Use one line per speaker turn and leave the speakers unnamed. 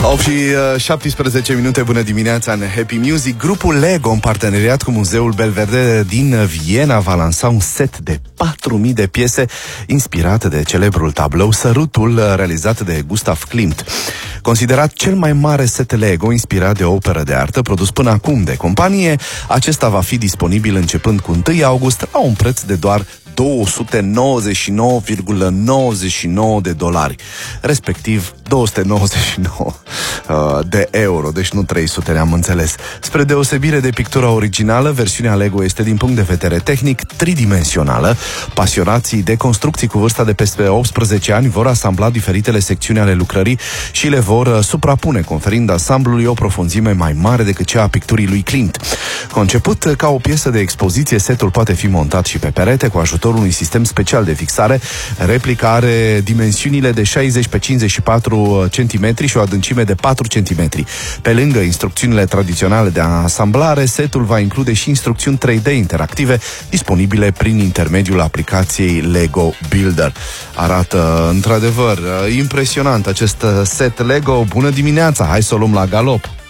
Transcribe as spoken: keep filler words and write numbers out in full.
opt și șaptesprezece minute, bună dimineața în Happy Music. Grupul Lego, în parteneriat cu Muzeul Belvedere din Viena, va lansa un set de patru mii de piese inspirate de celebrul tablou Sărutul, realizat de Gustav Klimt. Considerat cel mai mare set Lego inspirat de o operă de artă produs până acum de companie, acesta va fi disponibil începând cu întâi august la un preț de doar două sute nouăzeci și nouă virgulă nouăzeci și nouă de dolari, respectiv două sute nouăzeci și nouă uh, de euro, deci nu trei sute, ne-am înțeles. Spre deosebire de pictura originală, versiunea Lego este din punct de vedere tehnic tridimensională. Pasionații de construcții cu vârsta de peste optsprezece ani vor asambla diferitele secțiuni ale lucrării și le vor uh, suprapune, conferind ansamblului o profunzime mai mare decât cea a picturii lui Klimt. Conceput ca o piesă de expoziție, setul poate fi montat și pe perete cu ajutorul unui sistem special de fixare. Replica are dimensiunile de șaizeci pe cincizeci și patru centimetri și o adâncime de patru centimetri. Pe lângă instrucțiunile tradiționale de asamblare, setul va include și instrucțiuni trei D interactive disponibile prin intermediul aplicației Lego Builder. Arată într-adevăr impresionant acest set Lego. Bună dimineața! Hai să o luăm la galop!